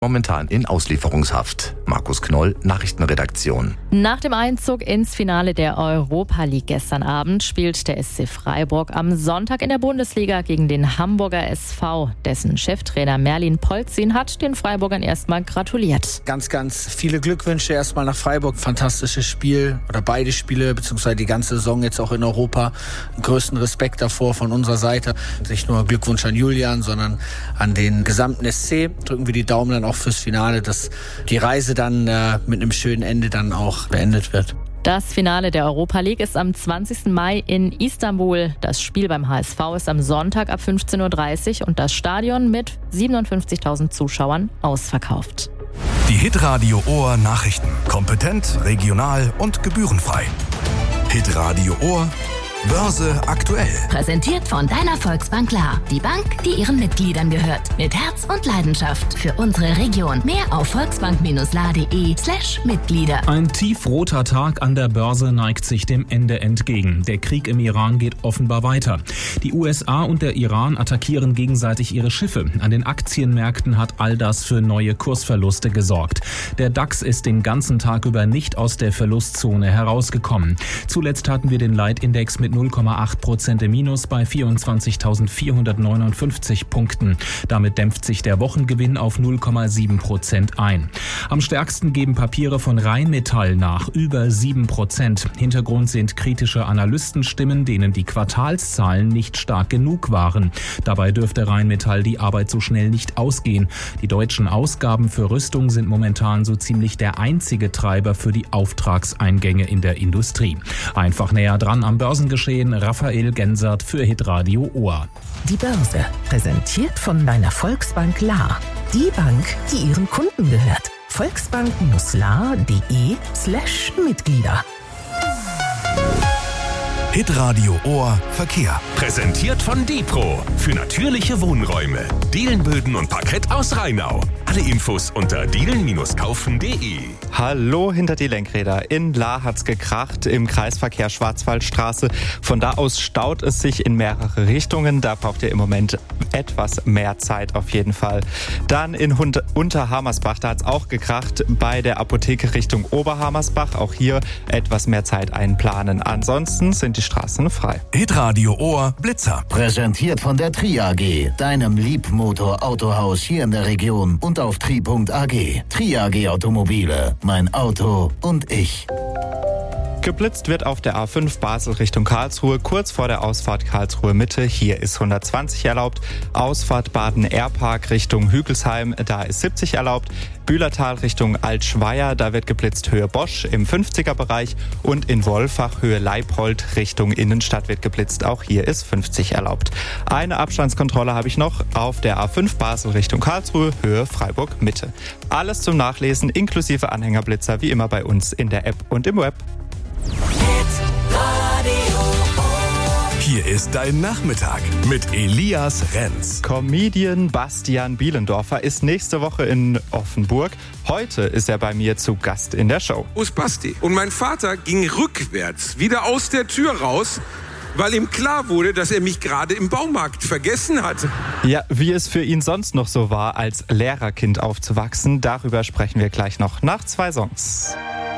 momentan in Auslieferungshaft. Markus Knoll, Nachrichtenredaktion. Nach dem Einzug ins Finale der Europa League gestern Abend spielt der SC Freiburg am Sonntag in der Bundesliga gegen den Hamburger SV. Dessen Cheftrainer Merlin Polzin hat den Freiburgern erstmal gratuliert. Ganz viele Glückwünsche erstmal nach Freiburg. Fantastisches Spiel oder beide Spiele, beziehungsweise die ganze Saison jetzt auch in Europa. Größten Respekt davor von unserer Seite. Nicht nur Glückwunsch an Julian, sondern an den gesamten SC. Drücken wir die Daumen dann auch fürs Finale, dass die Reise dann mit einem schönen Ende dann auch beendet wird. Das Finale der Europa League ist am 20. Mai in Istanbul. Das Spiel beim HSV ist am Sonntag ab 15.30 Uhr und das Stadion mit 57.000 Zuschauern ausverkauft. Die Hitradio Ohr Nachrichten. Kompetent, regional und gebührenfrei. Hitradio Ohr Börse aktuell. Präsentiert von deiner Volksbank Klar. Die Bank, die ihren Mitgliedern gehört. Mit Herz und Leidenschaft für unsere Region. Mehr auf volksbank-la.de/Mitglieder. Ein tiefroter Tag an der Börse neigt sich dem Ende entgegen. Der Krieg im Iran geht offenbar weiter. Die USA und der Iran attackieren gegenseitig ihre Schiffe. An den Aktienmärkten hat all das für neue Kursverluste gesorgt. Der DAX ist den ganzen Tag über nicht aus der Verlustzone herausgekommen. Zuletzt hatten wir den Leitindex mit 0,8% im Minus bei 24.459 Punkten. Damit dämpft sich der Wochengewinn auf 0,7% ein. Am stärksten geben Papiere von Rheinmetall nach, über 7%. Hintergrund sind kritische Analystenstimmen, denen die Quartalszahlen nicht stark genug waren. Dabei dürfte Rheinmetall die Arbeit so schnell nicht ausgehen. Die deutschen Ausgaben für Rüstung sind momentan so ziemlich der einzige Treiber für die Auftragseingänge in der Industrie. Einfach näher dran am Börsengeschehen, Raphael Gensert für Hitradio Ohr. Die Börse, präsentiert von deiner Volksbank La. Die Bank, die ihren Kunden gehört. Volksbank-la.de/Mitglieder. Hitradio Ohr Verkehr. Präsentiert von Dipro. Für natürliche Wohnräume. Dielenböden und Parkett aus Rheinau. Alle Infos unter dielen-kaufen.de. Hallo hinter die Lenkräder. In La hat's gekracht im Kreisverkehr Schwarzwaldstraße. Von da aus staut es sich in mehrere Richtungen. Da braucht ihr im Moment etwas mehr Zeit auf jeden Fall. Dann in Unterhammersbach, da hat's auch gekracht. Bei der Apotheke Richtung Oberhammersbach. Auch hier etwas mehr Zeit einplanen. Ansonsten sind die Straßen frei. Hitradio Ohr Blitzer. Präsentiert von der Tri AG, deinem Liebmotor-Autohaus hier in der Region und auf tri.ag. Tri AG Automobile, mein Auto und ich. Geblitzt wird auf der A5 Basel Richtung Karlsruhe, kurz vor der Ausfahrt Karlsruhe Mitte. Hier ist 120 erlaubt. Ausfahrt Baden-Airpark Richtung Hügelsheim, da ist 70 erlaubt. Bühlertal Richtung Altschweier, da wird geblitzt Höhe Bosch im 50er-Bereich. Und in Wolfach Höhe Leipold Richtung Innenstadt wird geblitzt. Auch hier ist 50 erlaubt. Eine Abstandskontrolle habe ich noch auf der A5 Basel Richtung Karlsruhe, Höhe Freiburg Mitte. Alles zum Nachlesen inklusive Anhängerblitzer wie immer bei uns in der App und im Web. Hier ist dein Nachmittag mit Elias Renz. Comedian Bastian Bielendorfer ist nächste Woche in Offenburg. Heute ist er bei mir zu Gast in der Show. Wo ist Basti? Und mein Vater ging rückwärts wieder aus der Tür raus, weil ihm klar wurde, dass er mich gerade im Baumarkt vergessen hatte. Ja, wie es für ihn sonst noch so war, als Lehrerkind aufzuwachsen, darüber sprechen wir gleich noch nach 2 Songs.